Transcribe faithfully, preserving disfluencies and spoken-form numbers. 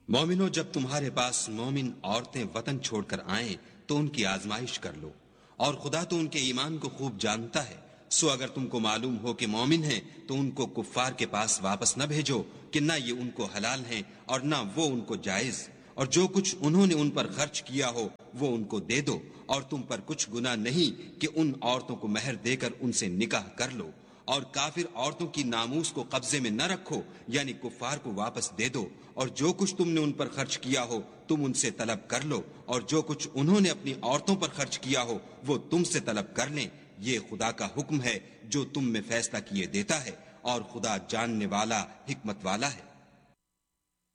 मोमिनो, जब तुम्हारे पास मोमिन औरतें वतन छोड़कर आएं तो उनकी आजमाइश कर लो, और खुदा तो उनके ईमान को खूब जानता है। सो अगर तुमको मालूम हो कि मोमिन हैं तो उनको कुफ्फार के पास वापस न भेजो कि न ये उनको हलाल हैं और न वो उनको जायज, और जो कुछ उन्होंने उन पर खर्च किया हो वो उनको दे दो, और तुम पर कुछ गुनाह नहीं कि उन औरतों को महर देकर उनसे निकाह कर लो। और काफिर औरतों की नामूस को कब्जे में न रखो, यानी कुफ्फार को वापस दे दो, और जो कुछ तुमने उन पर खर्च किया हो तुम उनसे तलब कर लो, और जो कुछ उन्होंने अपनी औरतों पर खर्च किया हो वो तुमसे तलब कर लें। ये खुदा का हुक्म है जो तुम में फैसला किए देता है, और खुदा जानने वाला, हिकमत वाला है।